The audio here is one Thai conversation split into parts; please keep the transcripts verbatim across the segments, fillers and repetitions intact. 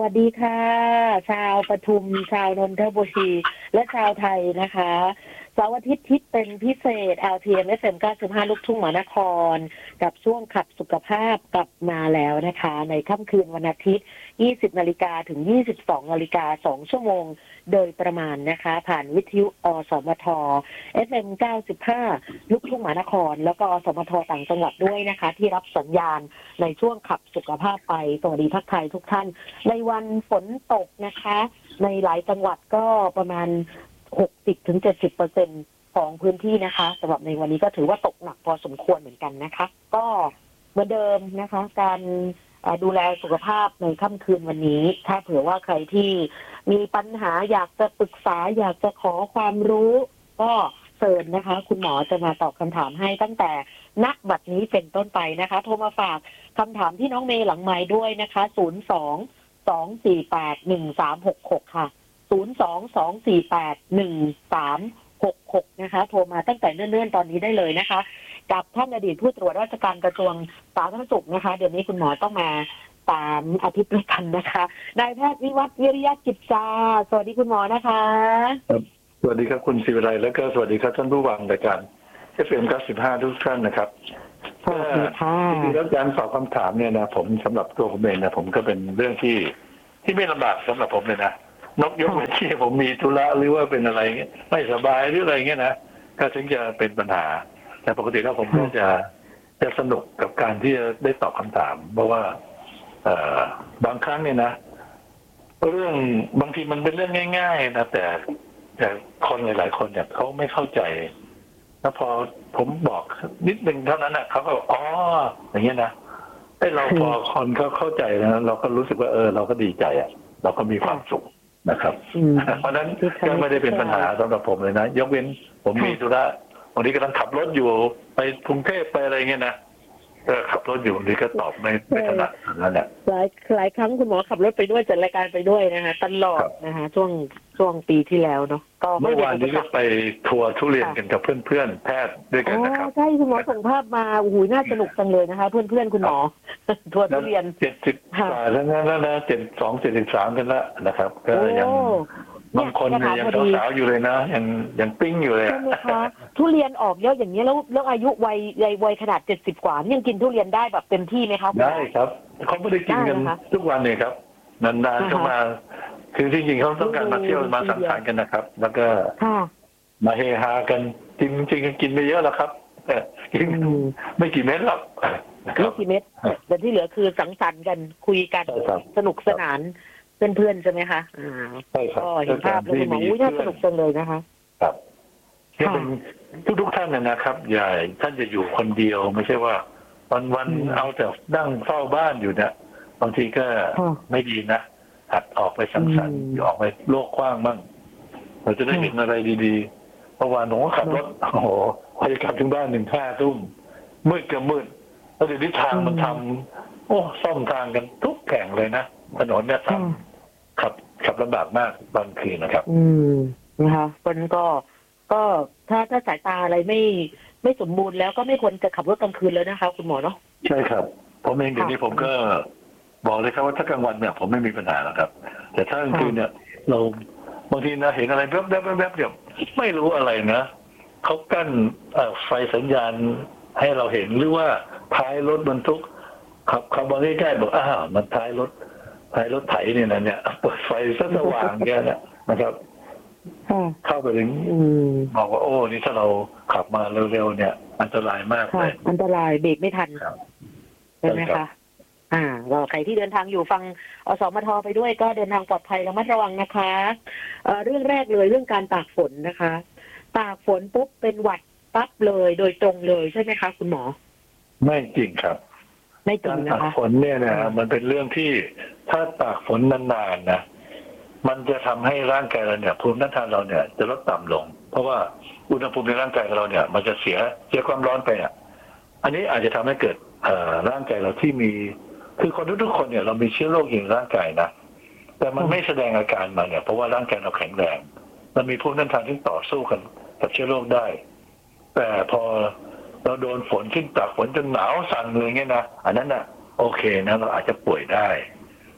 วัสดีค่ะชาวปทุมชาวนนทบุรีและชาวไทยนะคะเสาร์อาทิตย์ทิศเป็นพิเศษ แอล ที เอ็ม เอฟ เอ็ม เก้าสิบห้า ลูกทุ่งมหานครกับช่วงขับสุขภาพกลับมาแล้วนะคะในค่ำคืนวันอาทิตย์ ยี่สิบนาฬิกาถึง ยี่สิบสองนาฬิกาสองชั่วโมงโดยประมาณนะคะผ่านวิทยุอสมท เอฟ เอ็ม เก้าสิบห้า ลูกทุ่งมหานครแล้วก็อสมทต่างจังหวัดด้วยนะคะที่รับสัญญาณในช่วงขับสุขภาพไปสวัสดีทักทายทุกท่านในวันฝนตกนะคะในหลายจังหวัดก็ประมาณ หกสิบถึงเจ็ดสิบเปอร์เซ็นต์ ของพื้นที่นะคะสำหรับในวันนี้ก็ถือว่าตกหนักพอสมควรเหมือนกันนะคะก็เหมือนเดิมนะคะการดูแลสุขภาพในค่ำคืนวันนี้ถ้าเผื่อว่าใครที่มีปัญหาอยากจะปรึกษาอยากจะขอความรู้ก็เชิญนะคะคุณหมอจะมาตอบคำถามให้ตั้งแต่ณบัดนี้เป็นต้นไปนะคะโทรมาฝากคำถามที่น้องเมย์หลังไมค์ด้วยนะคะศูนย์ สอง สอง สี่ แปด หนึ่ง สาม หก หกค่ะศูนย์ สอง สอง สี่ แปด หนึ่ง สาม หก หกนะคะโทรมาตั้งแต่เนิ่นๆตอนนี้ได้เลยนะคะกับท่านอดีตผู้ตรวจราชการกระทรวงสาธารณสุขนะคะเดี๋ยวนี้คุณหมอต้องมาตามอาทิตย์ด้วยกันนะคะนายแพทย์วิวัฒน์วิริยะกิจจาสวัสดีคุณหมอนะคะสวัสดีครับคุณศิวิไลแล้วก็สวัสดีครับท่านผู้ฟังรายการ เอฟ เอ็ม เก้าสิบห้า ทุกท่านนะครับสวัสดีค่ะที่รับการตอบคำถามเนี่ยนะผมสำหรับตัวผมเองนะผมก็เป็นเรื่องที่ที่ไม่ลำบากสำหรับผมเลยนะนกยกเว้นที่ผมมีธุระหรือว่าเป็นอะไรเงี้ยไม่สบายหรืออะไรเงี้ยนะก็ถึงจะเป็นปัญหาแต่ปกติแล้วผมก็จะจะสนุกกับการที่จะได้ตอบคำถามเพราะว่าเอ่อบางครั้งเนี่ยนะเรื่องบางทีมันเป็นเรื่องง่ายๆนะแต่แต่คนหลายๆคนเนี่ยเขาไม่เข้าใจแล้วพอผมบอกนิดนึงเท่านั้นนะเขาก็อ๋ออย่างเงี้ยนะไอ้เราพอคนเขาเข้าใจนะเราก็รู้สึกว่าเออเราก็ดีใจอ่ะเราก็มีความสุขนะครับเพราะนั้นก็ไม่ได้เป็นปัญหาสำหรับผมเลยนะยกเว้นผมมีธุระวันนี้กำลังขับรถอยู่ไปกรุงเทพไปอะไรเงี้ยนะก็ขับรถอยู่นี่ก็ตอบไม่ไม่ถนัดนั่นแหละหลายหลายครั้งคุณหมอขับรถไปด้วยจัดรายการไปด้วยนะคะตลอดนะคะช่วงช่วงปีที่แล้วเนาะก็เมื่อวานนี้ก็ไปทัวร์ทุเรียนกันกับเพื่อนๆแพทย์ด้วยกันนะครับใช่คุณหมอส่งภาพมาโอ้โหน่าสนุกจังเลยนะคะเพื่อนๆคุณหมอทัวร์ทุเรียนเจ็ดสิบกว่าแล้วนะแล้วนะเจ็ดสองเจ็ดสิบสามกันละนะครับก็ยังบางคนเนี่ยยังสาวๆอยู่เลยนะยังยังปิ้งอยู่เลยใช่ไหมคะทุเรียนออกเยอะอย่างนี้แล้วแล้วอายุวัยวัยขนาดเจ็ดสิบกว่ายังกินทุเรียนได้แบบเต็มที่ไหมคะได้ครับเขาไม่ได้กินกันทุกวันเลยครับนานๆก็มาคือจริงๆเขาต้องการมาเที่ยวมาสังสรรค์กันนะครับแล้วก็มาเฮฮากันจริงๆกินไม่เยอะหรอกครับกินไม่กี่เม็ดหรอกไม่กี่เม็ดแต่ที่เหลือคือสังสรรค์กันคุยกันสนุกสนานเพื่อนๆใช่ไหมคะอ่าใช่ครับก็เห็นภาพแล้วคุณหมออุ้ยน่าสนุกจังเลยนะคะครับนี่เป็นทุกทุกท่านนะครับอย่าท่านจะอยู่คนเดียวไม่ใช่ว่าวันวันเอาแต่นั่งเฝ้าบ้านอยู่เนี่ยบางทีก็ไม่ดีนะหัดออกไปสังสรรค์ออกไปโลกกว้างบ้างเราจะได้เห็นอะไรดีๆเพราะว่าหนูขับรถโอ้โหพอจะกลับถึงบ้านหนึ่งห้าทุ่มมืดก็มืดแล้วเดี๋ยวนี้ทางมันทำโอ้ซ่อมทางกันทุกแห่งเลยนะถนนเนี่ยทำขับขับลำบากมากบางคืนนะครับอืมนะคะมันก็ก็ถ้าถ้าสายตาอะไรไม่ไม่สมบูรณ์แล้วก็ไม่ควรจะขับรถกลางคืนแล้วนะคะคุณหมอเนาะใช่ครับผมเองเดี๋ยวนี้ผมก็บอกเลยครับว่าถ้ากลางวันเนี่ยผมไม่มีปัญหาแล้วครับแต่ถ้ากลางคืนเนี่ยเราบางทีนะเห็นอะไรแวบๆแวบๆเดี๋ยวไม่รู้อะไรนะเขากั้นไฟสัญญาณให้เราเห็นหรือว่าท้ายรถบรรทุกขับขับมาใกล้ๆบอกอ้าวมันท้ายรถท้ายรถไถเนี่ยนะเนี่ยเปิดไฟสว่างแกนะนะครับเข้าไปถึงบอกว่าโอ้นี่ถ้าเราขับมาเร็วๆเนี่ยอันตรายมากเลยอันตรายเบรกไม่ทันใช่ไหมคะอ่าก็ใครที่เดินทางอยู่ฟังอสมทไปด้วยก็เดินทางปลอดภัยระมัดระวังนะคะเอ่อเรื่องแรกเลยเรื่องการตากฝนนะคะตากฝนปุ๊บเป็นหวัดปั๊บเลยโดยตรงเลยใช่ไหมคะคุณหมอไม่จริงครับไม่จริงนะคะตากฝนเนี่ยนะมันเป็นเรื่องที่ถ้าตากฝนนานๆนะมันจะทำให้ร่างกายเราเนี่ยภูมิต้านทานเราเนี่ยจะลดต่ำลงเพราะว่าอุณหภูมิในร่างกายเราเนี่ยมันจะเสียเสียความร้อนไปอ่ะอันนี้อาจจะทำให้เกิดร่างกายเราที่มีคือคนทุกๆคนเนี่ยเรามีเชื้อโรคอยู่ในร่างกายนะแต่มันไม่แสดงอาการมาเนี่ยเพราะว่าร่างกายเราแข็งแรงมันมีภูมิต้านทานที่ต่อสู้กันกับเชื้อโรคได้แต่พอเราโดนฝนขึ้นตากฝนจนหนาวสั่นเลยเงี้ยนะอันนั้นน่ะโอเคนะเราอาจจะป่วยได้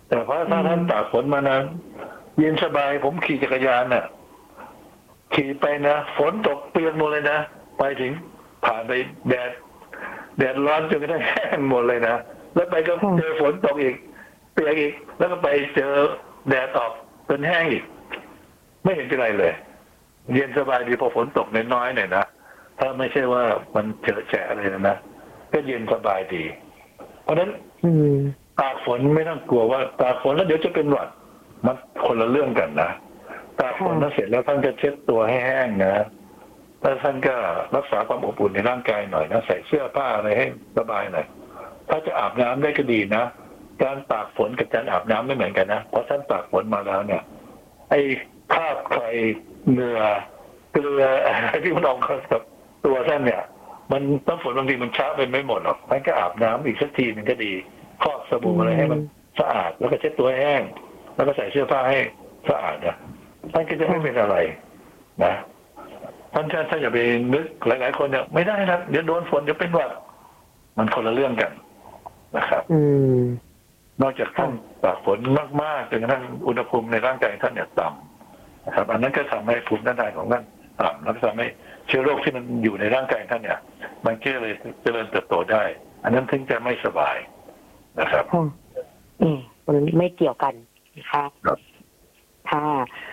แต่เพราะถ้าท่านตากฝนมานะเย็นสบายผมขี่จักรยานน่ะขี่ไปนะฝนตกเปียกหมดเลยนะไปถึงผ่านไปแดดแดดร้อนจนกระทั่งแห้งหมดเลยนะแล้วไปก็เจอฝนตกอีกเปียกอีกแล้วก็ไปเจอแดดออกเป็นแห้งอีกไม่เห็นเป็นไรเลยเย็นสบายดีพอฝนตกน้อยๆหน่อยนะถ้าไม่ใช่ว่ามันเจอแฉะอะไรนะก็เย็นสบายดีเพราะฉะนั้นตากฝนไม่ต้องกลัวว่าตากฝนแล้วเดี๋ยวจะเป็นหวัดมันคนละเรื่องกันนะตากฝนแล้วเสร็จแล้วท่านก็เช็ดตัวให้แห้งนะแล้วท่านก็รักษาความอบอุ่นในร่างกายหน่อยนะใส่เสื้อผ้าอะไรให้สบายหน่อยถ้าจะอาบน้ำได้ก็ดีนะการตากฝนกับการอาบน้ำไม่เหมือนกันนะเพราะท่านตากฝนมาแล้วเนี่ยไอ้คราบไครเหงื่อเกลืออะไรที่มันออกกับตัวท่านเนี่ยมันต้องฝนบางทีมันช้าเป็นไม่หมดหรอกท่านก็อาบน้ำอีกสักทีหนึ่งก็ดีครอบสบู่อะไรให้มันสะอาดแล้วก็เช็ดตัวให้แห้งแล้วก็ใส่เสื้อผ้าให้สะอาดนะท่านก็จะไม่เป็นอะไรนะท่านท่านอย่าไปนึกหลายๆคนเนี่ยไม่ได้นะเดี๋ยวโดนฝนเดี๋ยวเป็นหวัดมันคนละเรื่องกันนะครับนอกจากท่านตากฝนมากๆจนกระทั่งอุณหภูมิในร่างกายท่านเนี่ยต่ำนะครับอันนั้นก็ทำให้ภูมิต้านทานของท่านต่ำแล้วก็ทำให้เชื้อโรคที่มันอยู่ในร่างกายท่านเนี่ยมันก็เลยเจริญเติบโตได้อันนั้นถึงจะไม่สบายนะครับอืมมันไม่เกี่ยวกันนะคะค่ะ